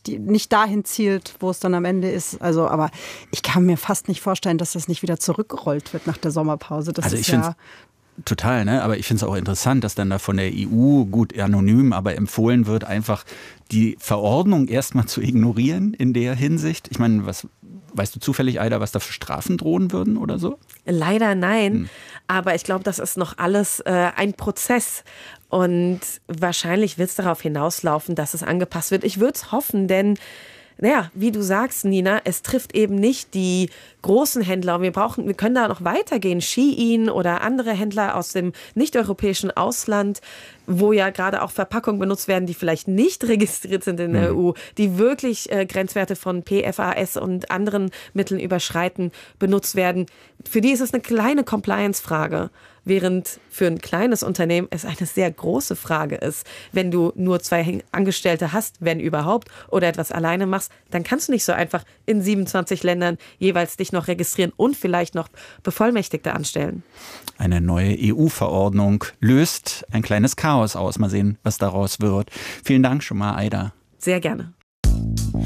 nicht dahin zielt, wo es dann am Ende ist. Also, aber ich kann mir fast nicht vorstellen, dass das nicht wieder zurückgerollt wird nach der Sommerpause. Das also ist ich finde total, ne? Aber ich finde es auch interessant, dass dann da von der EU, gut anonym, aber empfohlen wird, einfach die Verordnung erstmal zu ignorieren in der Hinsicht. Ich meine, weißt du zufällig, Aida, was da für Strafen drohen würden oder so? Leider nein, aber ich glaube, das ist noch alles ein Prozess und wahrscheinlich wird es darauf hinauslaufen, dass es angepasst wird. Ich würde es hoffen, denn naja, wie du sagst, Nina, es trifft eben nicht die großen Händler. Wir können da noch weitergehen. Shein oder andere Händler aus dem nicht-europäischen Ausland, wo ja gerade auch Verpackungen benutzt werden, die vielleicht nicht registriert sind in der EU, die wirklich Grenzwerte von PFAS und anderen Mitteln überschreiten, benutzt werden. Für die ist es eine kleine Compliance-Frage. Während für ein kleines Unternehmen es eine sehr große Frage ist. Wenn du nur 2 Angestellte hast, wenn überhaupt, oder etwas alleine machst, dann kannst du nicht so einfach in 27 Ländern jeweils dich noch registrieren und vielleicht noch Bevollmächtigte anstellen. Eine neue EU-Verordnung löst ein kleines Chaos aus. Mal sehen, was daraus wird. Vielen Dank schon mal, Aida. Sehr gerne.